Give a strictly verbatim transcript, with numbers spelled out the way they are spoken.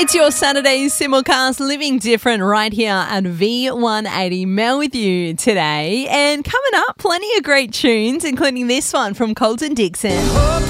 It's your Saturday simulcast, Living Different, right here at V one eighty. Mel with you today. And coming up, plenty of great tunes, including this one from Colton Dixon.